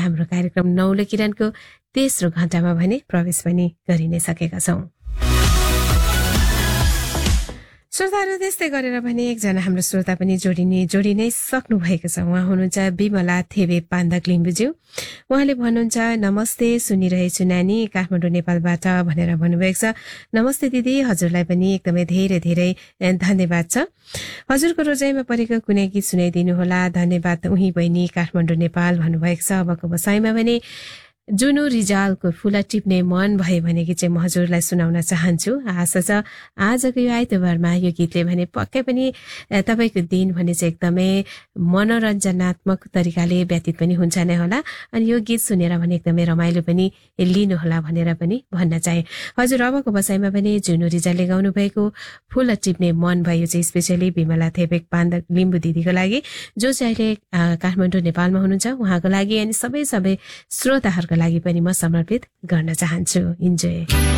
हाम्रो कार्यक्रम नौलो किरणको तेस्रो घण्टामा भने प्रवेश पनि गरि नै सकेका छौं। श्रोताहरू त्यस्तै गरेर भने एकजना हाम्रो श्रोता पनि जोडी नै सक्नु भएको छ। उहाँ हुनुहुन्छ विमला थेबे पान्दक लिम्बुज्यू। उहाँले भन्नुहुन्छ नमस्ते, सुनिरहेछु नानी, काठमाडौँ नेपालबाट भनेर भन्नुभएको छ। नमस्ते दिदी, हजुरलाई पनि एकदमै धेरै धेरै धन्यवाद छ। हजुरको रोजाइमा परेको कुनै गीत सुनाइदिनु होला, धन्यवाद उही बहिनी काठमाडौँ नेपाल भन्नुभएको छ। अबको बसाइमा भने जुनु रिजालको फूल टिप्ने मन भयो भने गीत चाहिँ म हजुरलाई सुनाउन चाहन्छु। आशा छ आजको यो आइतबारमा यो गीतले भने पक्कै पनि तपाईको दिन भने चाहिँ एकदमै मनोरञ्जनात्मक तरिकाले व्यतीत पनि हुन्छ नै होला। अनि यो गीत सुनेर भने एकदमै रमाइलो पनि लिनुहोला भनेर पनि भन्न चाहे। हजुर अबको बसाइमा भने जुनु रिजालले गाउनु भएको फूल टिप्ने मन भयो चाहिँ स्पेशली विमला थेबेक पान्दक लिम्बु दिदीको लागि, जो चाहिँ अहिले काठमाडौँ नेपालमा हुनुहुन्छ, उहाँको लागि अनि सबै श्रोताहरूको लागि पनि म समर्पित गर्न चाहन्छु। इन्जोय।